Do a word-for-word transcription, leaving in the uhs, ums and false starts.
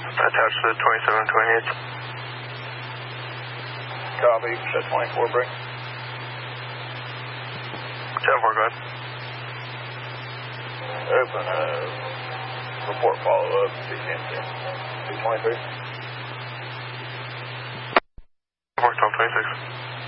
Attached to twenty-seven twenty-eight. Copy, set twenty-four, break. ten four, go ahead. Open, uh, report follow-up, C C M C. two twenty-three. ten four, twelve twenty-six.